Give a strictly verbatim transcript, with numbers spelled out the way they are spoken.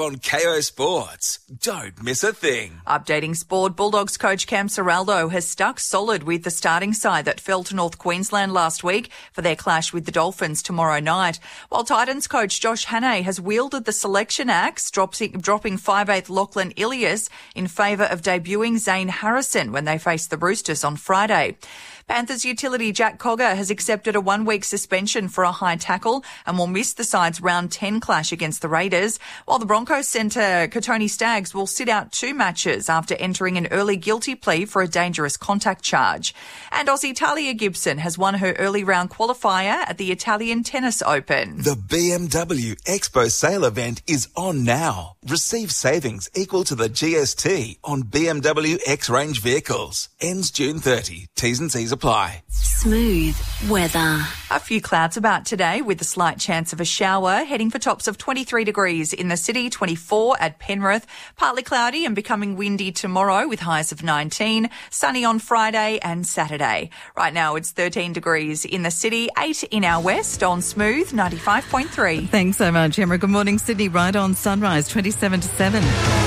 On K O Sports. Don't miss a thing. Updating sport, Bulldogs coach Cam Ciraldo has stuck solid with the starting side that fell to North Queensland last week for their clash with the Dolphins tomorrow night. While Titans coach Josh Hannay has wielded the selection axe, dropping, dropping five eighth Lachlan Ilias in favour of debuting Zane Harrison when they face the Roosters on Friday. Panthers utility Jack Cogger has accepted a one-week suspension for a high tackle and will miss the side's round ten clash against the Raiders, while the Broncos centre Kotoni Staggs will sit out two matches after entering an early guilty plea for a dangerous contact charge. And Aussie Talia Gibson has won her early round qualifier at the Italian Tennis Open. The B M W Expo sale event is on now. Receive savings equal to the G S T on B M W X-Range vehicles. Ends June thirtieth. T's and C's apply. Smooth weather. A few clouds about today with a slight chance of a shower, heading for tops of twenty-three degrees in the city, twenty-four at Penrith. Partly cloudy and becoming windy tomorrow with highs of nineteen. Sunny on Friday and Saturday. Right now it's thirteen degrees in the city, eight in our west on Smooth ninety-five point three. Thanks so much, Emma. Good morning, Sydney. Right on Sunrise, twenty-seven to seven.